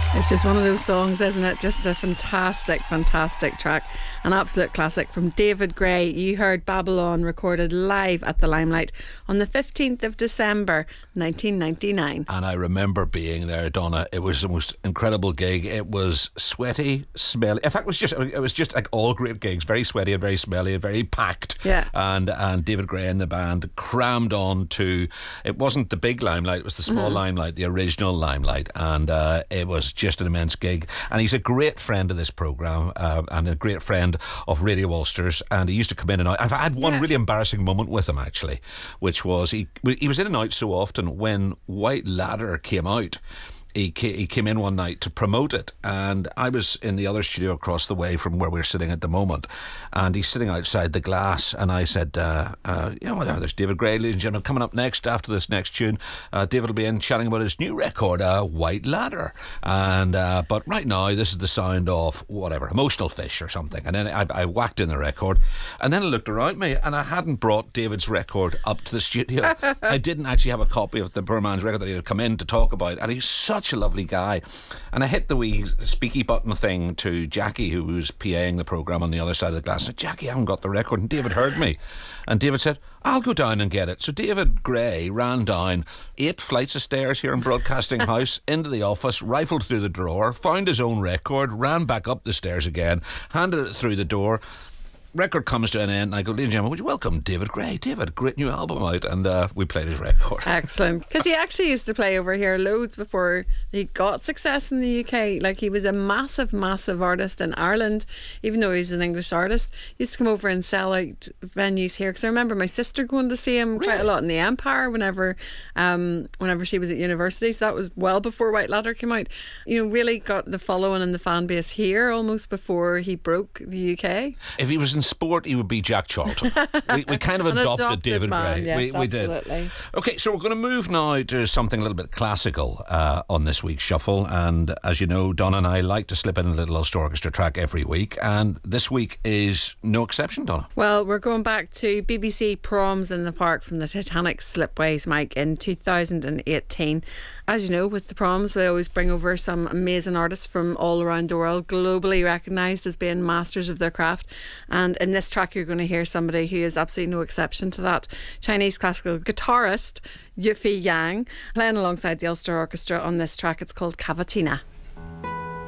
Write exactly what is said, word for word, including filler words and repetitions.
It's just one of those songs, isn't it? Just a fantastic, fantastic track. An absolute classic from David Gray. You heard Babylon, recorded live at the Limelight on the fifteenth of December nineteen ninety-nine. And I remember being there, Donna. It was the most incredible gig. It was sweaty, smelly. In fact, it was just it was just like all great gigs. Very sweaty and very smelly and very packed. Yeah. And and David Gray and the band crammed on to, it wasn't the big Limelight, it was the small mm-hmm. Limelight, the original Limelight. And uh, it was just an immense gig. And he's a great friend of this programme uh, and a great friend of Radio Ulster's. And he used to come in and out. I've had one yeah. really embarrassing moment with him, actually, which was he he was in and out so often. When White Ladder came out, He he came in one night to promote it, and I was in the other studio across the way from where we're sitting at the moment, and he's sitting outside the glass, and I said, uh, uh, you know, there's David Gray, ladies and gentlemen, coming up next after this next tune. Uh, David will be in chatting about his new record, uh, White Ladder, and uh, but right now this is the sound of whatever, Emotional Fish or something, and then I, I whacked in the record, and then I looked around me, and I hadn't brought David's record up to the studio. I didn't actually have a copy of the poor man's record that he had come in to talk about, and he's such Such a lovely guy. And I hit the wee speaky button thing to Jackie, who was PAing the programme on the other side of the glass. I said, Jackie, I haven't got the record. And David heard me. And David said, I'll go down and get it. So David Gray ran down eight flights of stairs here in Broadcasting House into the office, rifled through the drawer, found his own record, ran back up the stairs again, handed it through the door. Record comes to an end, and I go, ladies and gentlemen, would you welcome David Gray? David, great new album out, and uh, we played his record. Excellent. Because he actually used to play over here loads before he got success in the U K. Like, he was a massive, massive artist in Ireland, even though he's an English artist. He used to come over and sell out venues here, because I remember my sister going to see him really? quite a lot in the Empire whenever um, whenever she was at university, so that was well before White Ladder came out. You know, really got the following and the fan base here almost before he broke the U K. If he was in sport, he would be Jack Charlton. we, we kind of adopted, adopted David man, Gray. Yes, we, we did. Okay, so we're going to move now to something a little bit classical uh, on this week's Shuffle. And as you know, Donna and I like to slip in a little Ulster Orchestra track every week. And this week is no exception, Donna. Well, we're going back to B B C Proms in the Park from the Titanic Slipways, Mike, in two thousand eighteen. As you know, with the Proms, we always bring over some amazing artists from all around the world, globally recognised as being masters of their craft. And in this track, you're going to hear somebody who is absolutely no exception to that. Chinese classical guitarist Yufi Yang, playing alongside the Ulster Orchestra on this track. It's called Cavatina.